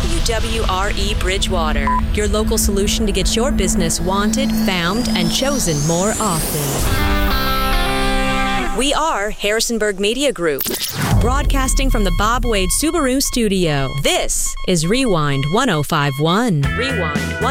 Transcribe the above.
WWRE Bridgewater, your local solution to get your business wanted, found, and chosen more often. We are Harrisonburg Media Group, broadcasting from the Bob Wade Subaru studio. This is Rewind 1051. Rewind